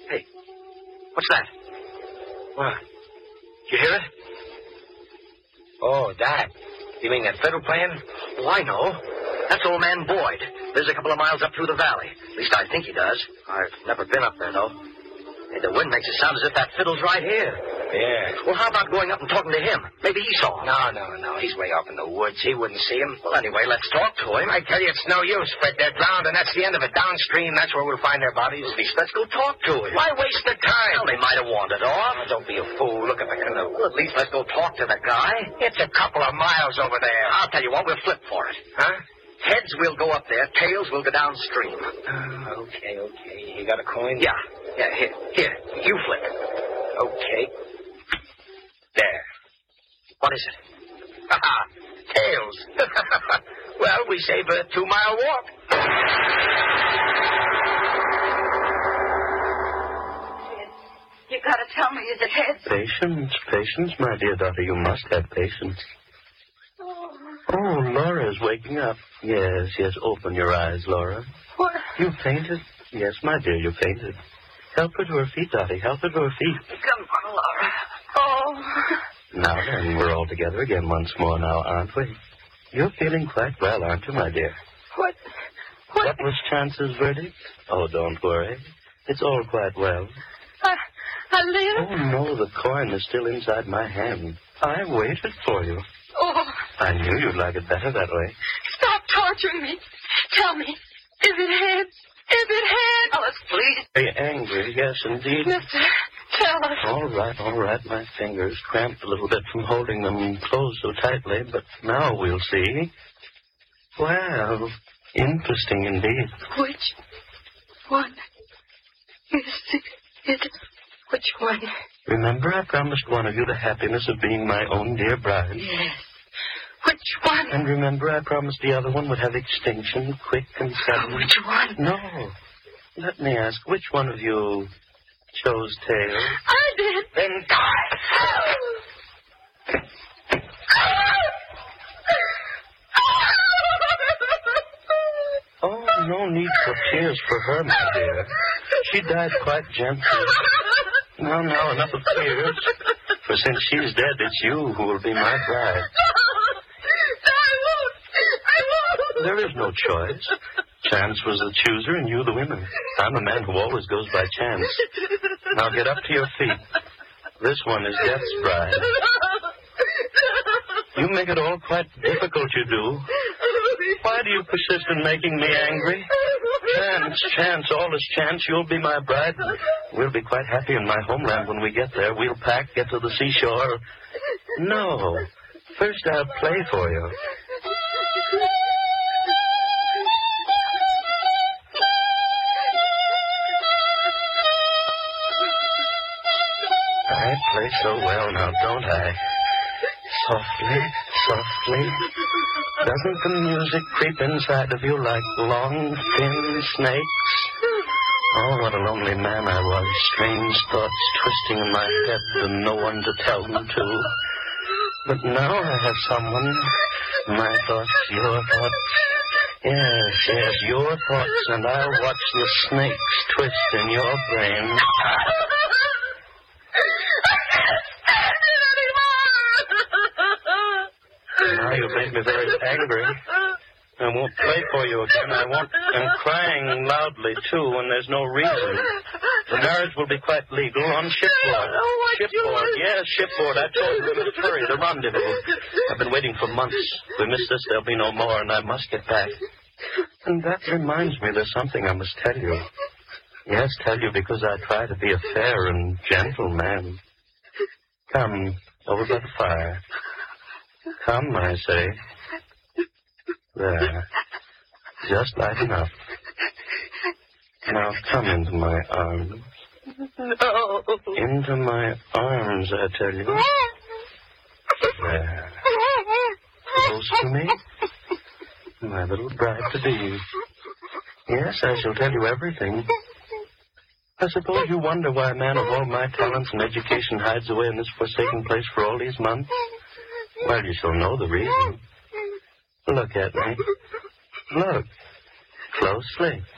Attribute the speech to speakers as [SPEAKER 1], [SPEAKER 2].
[SPEAKER 1] Hey, what's that? What? Did you hear it?
[SPEAKER 2] Oh, that. You mean that fiddle playing?
[SPEAKER 1] Oh, I know. That's old man Boyd. Lives a couple of miles up through the valley. At least I think he does. I've never been up there, though. Hey, the wind makes it sound as if that fiddle's right here.
[SPEAKER 2] Yeah.
[SPEAKER 1] Well, how about going up and talking to him? Maybe he saw him.
[SPEAKER 2] No. He's way off in the woods. He wouldn't see him.
[SPEAKER 1] Well, anyway, let's talk to him.
[SPEAKER 2] I tell you, it's no use, Fred. They're drowned, and that's the end of it. Downstream, that's where we'll find their bodies.
[SPEAKER 1] At least let's go talk to him.
[SPEAKER 2] Why waste the time?
[SPEAKER 1] Well, they might have wandered off.
[SPEAKER 2] Oh, don't be a fool. Look at the canoe.
[SPEAKER 1] Well, at least let's go talk to the guy.
[SPEAKER 2] It's a couple of miles over there.
[SPEAKER 1] I'll tell you what, we'll flip for it.
[SPEAKER 2] Huh?
[SPEAKER 1] Heads, we'll go up there. Tails, we'll go downstream.
[SPEAKER 2] Okay. You got a coin?
[SPEAKER 1] Yeah, here. You flip.
[SPEAKER 2] Okay. There.
[SPEAKER 1] What is it?
[SPEAKER 2] Tails. Well, we save a 2-mile walk.
[SPEAKER 3] You gotta tell me, is it heads?
[SPEAKER 4] Patience, my dear daughter. You must have patience. Oh, Laura's waking up. Yes, open your eyes, Laura.
[SPEAKER 3] What?
[SPEAKER 4] You fainted? Yes, my dear, you fainted. Help her to her feet, Dottie. Help her to her feet.
[SPEAKER 3] Come on, Laura. Oh.
[SPEAKER 4] Now then, we're all together again once more now, aren't we? You're feeling quite well, aren't you, my dear?
[SPEAKER 3] What?
[SPEAKER 4] What was Chance's verdict? Oh, don't worry. It's all quite well.
[SPEAKER 3] I live?
[SPEAKER 4] Oh, no, the coin is still inside my hand. I waited for you.
[SPEAKER 3] Oh.
[SPEAKER 4] I knew you'd like it better that way.
[SPEAKER 3] Stop torturing me. Tell me, is it heads? Is it heads? Tell us, please.
[SPEAKER 4] Are you angry? Yes, indeed.
[SPEAKER 3] Mister, tell us.
[SPEAKER 4] All right. My fingers cramped a little bit from holding them closed so tightly, but now we'll see. Well, interesting indeed.
[SPEAKER 3] Which one is it? Which one?
[SPEAKER 4] Remember, I promised one of you the happiness of being my own dear bride.
[SPEAKER 3] Yes. Which one?
[SPEAKER 4] And remember, I promised the other one would have extinction, quick and sudden.
[SPEAKER 3] Which one?
[SPEAKER 4] No. Let me ask, which one of you chose tails?
[SPEAKER 3] I did.
[SPEAKER 2] Then die.
[SPEAKER 4] Oh, no need for tears for her, my dear. She died quite gently. No, enough of tears. For since she's dead, it's you who will be my bride.
[SPEAKER 3] I won't.
[SPEAKER 4] There is no choice. Chance was the chooser and you the winner. I'm a man who always goes by chance. Now get up to your feet. This one is Death's bride. You make it all quite difficult, you do. Why do you persist in making me angry? Chance, all is chance. You'll be my bride. We'll be quite happy in my homeland when we get there. We'll pack, get to the seashore. No. First I'll play for you. I play so well now, don't I? Softly. Doesn't the music creep inside of you like long, thin snakes? Oh, what a lonely man I was. Strange thoughts twisting in my head and no one to tell them to. But now I have someone. My thoughts, your thoughts. Yes, your thoughts, and I'll watch the snakes twist in your brain. Now you make me very angry. I won't play for you again. I won't. I'm crying loudly, too, when there's no reason. The marriage will be quite legal on shipboard. Shipboard, yes, shipboard. I told you we must hurry. The rendezvous. I've been waiting for months. If we miss this, there'll be no more, and I must get back. And that reminds me there's something I must tell you. Yes, tell you because I try to be a fair and gentle man. Come, over by the fire. Come, I say. There. Just light enough. Now come into my arms.
[SPEAKER 3] No.
[SPEAKER 4] Into my arms, I tell you. There. Close to me. My little bride-to-be. Yes, I shall tell you everything. I suppose you wonder why a man of all my talents and education hides away in this forsaken place for all these months? Well, you shall know the reason. Look at me. Look. Closely.